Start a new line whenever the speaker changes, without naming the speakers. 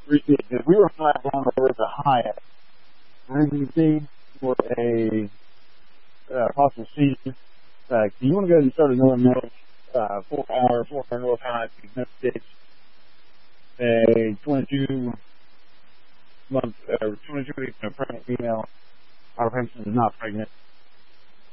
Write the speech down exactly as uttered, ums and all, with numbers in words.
Appreciate it. We were flat down over at the Hyatt. Regency for a uh, possible season. Uh, do you want to go ahead and start another North, uh, four hour, four hour North Hyatt, United States, a twenty-two month, uh, twenty-two weeks, and a pregnant female. Our patient is not pregnant.